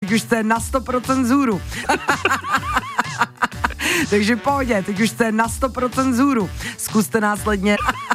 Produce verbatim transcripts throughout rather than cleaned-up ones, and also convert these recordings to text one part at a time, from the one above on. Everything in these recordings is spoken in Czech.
teď už jste na sto procent vzhůru. Takže pohodě, teď už jste na sto procent vzhůru. Zkuste následně...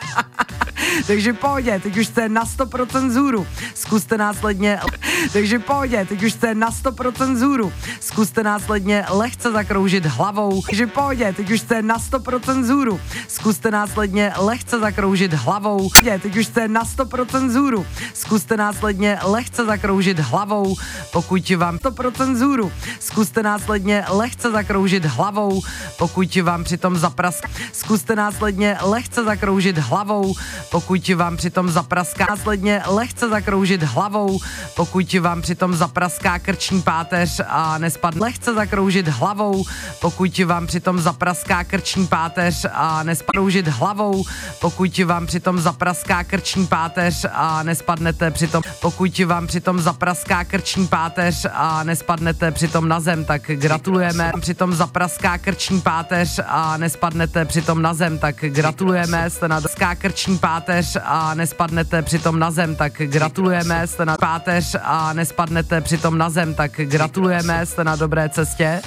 Takže pohodě, teď už jste na sto procent vzhůru. Zkuste následně... Takže pohodě, teď už jste na sto procent vzhůru. Zkuste následně lehce zakroužit hlavou. Takže pohodě, teď už jste na sto procent vzhůru. Zkuste následně lehce zakroužit hlavou. Teď už jste na sto procent vzhůru. Zkuste následně lehce zakroužit hlavou. Pokud vám sto procent vzhůru. Zkuste následně lehce zakroužit hlavou. Pokud vám přitom zapraská. Zkuste následně lehce zakroužit hlavou. Pokud vám přitom zapraská. Následně lehce zakroužit hlavou. Pokud vám přitom zapraská krční páteř a nespadne. Lehce zakroužit hlavou. Pokud vám přitom zapraská krční páteř a nespadloužit hlavou. Pokud vám přitom zapraská krční páteř a nespadnete přitom. Pokud vám přitom zapraská krční páteř a nespadnete přitom na zem, tak gratulujeme. Přitom zapraská krční páteř a nespadnete přitom na zem, tak gratulujeme. Jste na krční páteř a nespadnete přitom na zem, tak gratulujeme. Jste na páteř a nespadnete přitom na zem, tak gratulujeme. Jste na dobré cestě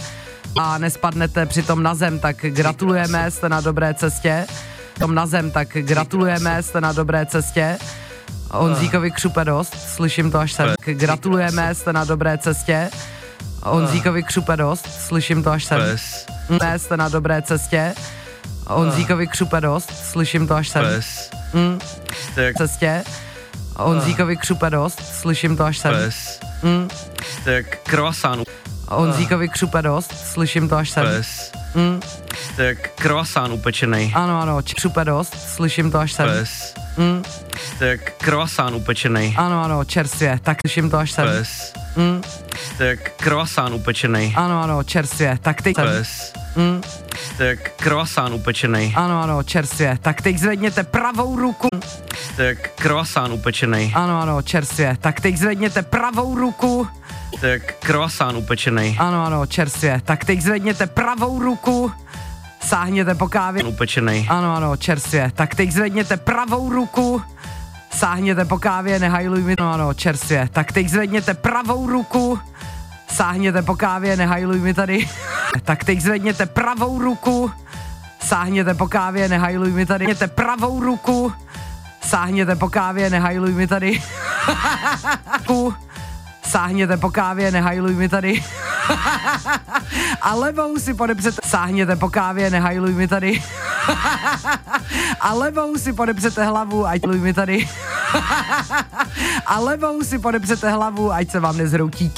a nespadnete přitom na zem, tak gratulujeme. Jste na dobré cestě. Tom na zem, tak gratulujeme. Jste na dobré cestě. Honzíkovi křupe dost, slyším to až sem. Gratulujeme, jste na dobré cestě. Honzíkovi křupe dost, slyším to až sem. Ne, jste na dobré cestě. Honzíkovi křupe dost, slyším to až sem. Mm. Cestě. Honzíkovi křupe dost, slyším to až sem. Mm. Jste jak croissant. Honzíkovi křupe dost, slyším to až sem. Mm. Jste jak croissant upečenej. Ano, ano, křupe dost, slyším to až sem. Mm. Jste jak croissant upečenej. Ano, ano, čerstvě, tak slyším to až sem. Mm. Jste jak croissant upečenej. Ano, ano, čerstvě, tak teď sem. Mm. Jste jak croissant upečenej. Ano, ano, čerstvě, tak teď zvedněte pravou ruku. Jste jak croissant upečenej. Ano, ano, čerstvě, tak teď zvedněte pravou ruku. Jste jak croissant upečenej. Ano, ano, čerstvě, tak teď zvedněte pravou ruku. Sáhněte po kávě. Upečenej. Ano, ano, čerstvě, tak teď zvedněte pravou ruku. Sáhněte po kávě, nehajluj mi. Ano, ano, čerstvě, tak teď zvedněte pravou ruku. Sáhněte po kávě, nehajluj mi tady. Tak teď zvedněte pravou ruku. Sáhněte po kávě, nehajluj mi tady. Zvedněte pravou ruku. Sáhněte po kávě, nehajluj mi tady. Sáhněte po kávě, nehajluj mi tady. A levou si podepřete. Sáhněte po kávě, nehajluj mi tady. A levou si podepřete hlavu, ať luj mi tady. A levou si podepřete hlavu, ať se vám nezhroutí.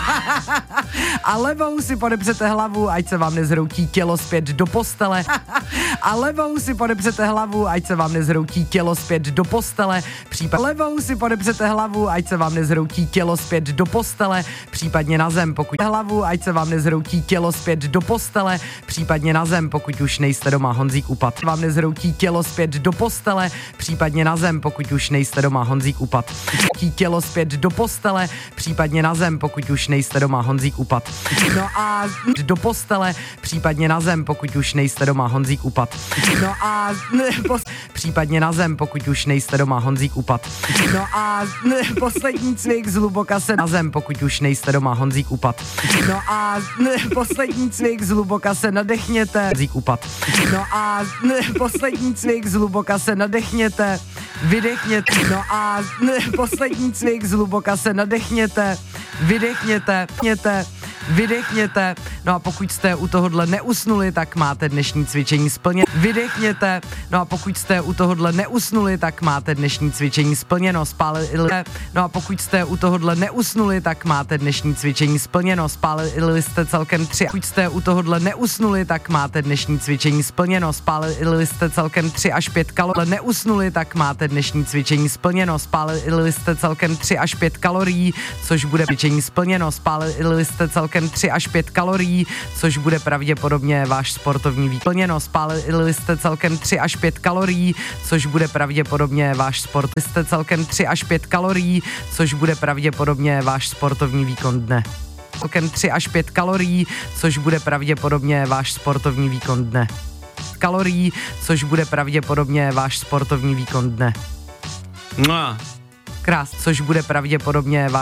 A levou si podepřete hlavu, ať se vám nezhroutí tělo zpět do postele. A levou si podepřete hlavu, ať se vám nezhroutí tělo zpět do postele. Případ levou si podepřete hlavu, ať se vám nezhroutí tělo zpět do postele, případně na zem, pokud hlavu, ať se vám nezhroutí tělo zpět do postele, případně na zem, pokud už nejste doma. Honzík Upat. Vám nezhroutí tělo zpět do postele, případně na zem, pokud už nejste doma. Honzík Upat. Tělo zpět do postele, případně na zem, pokud už nejste doma. Honzík Upat. No a do postele, případně na zem, pokud už nejste doma. Honzík Upat. No a pos, případně na zem, pokud už nejste doma. Honzík Upat. No a poslední cvik zhluboka se na zem, pokud už nejste doma. Honzík Upat. No a poslední cvik zhluboka se nadechněte. Honzík Upat. No a poslední cvik zhluboka se nadechněte. Vydechněte. No a poslední cvik zhluboka se nadechněte. Vydechněte. Vydechněte. Vydechněte. No a pokud jste u tohohle neusnuli, tak máte dnešní cvičení splněno. Vydechněte. No a pokud jste u tohohle neusnuli, tak máte dnešní cvičení splněno. Spálili. No a pokud jste u tohohle neusnuli, tak máte dnešní cvičení splněno. Spálili jste celkem tři. Pokud jste u tohohle neusnuli, tak máte dnešní cvičení splněno. Spálili jste celkem tři až pět kalorií. Neusnuli, tak máte dnešní cvičení splněno. Spálili jste celkem tři až pět kalorií, což bude cvičení splněno. Spálili jste celkem tři až pět kalorií, což bude pravděpodobně váš sportovní výkon. Splněno. Spálili jste celkem tři až pět kalorií, což bude pravděpodobně váš sport. Jste celkem tři až pět kalorií, což bude pravděpodobně váš sportovní výkon dne. Celkem tři až pět kalorií, což bude pravděpodobně váš sportovní výkon dne. Kalorií, což bude pravděpodobně váš sportovní výkon dne. No. Krás, což bude pravděpodobně váš